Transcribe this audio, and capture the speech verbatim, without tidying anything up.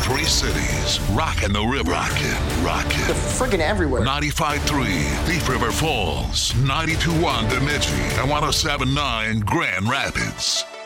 Three cities, rockin' the river. Rockin', rockin'. They're friggin' everywhere. ninety-five point three Thief River Falls, ninety-two point one Bemidji, and one oh seven point nine Grand Rapids.